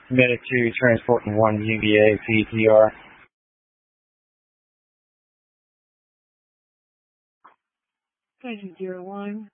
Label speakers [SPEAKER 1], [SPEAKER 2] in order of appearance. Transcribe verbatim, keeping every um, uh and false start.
[SPEAKER 1] Committed to transporting one U V A P T R.
[SPEAKER 2] Agent zero one.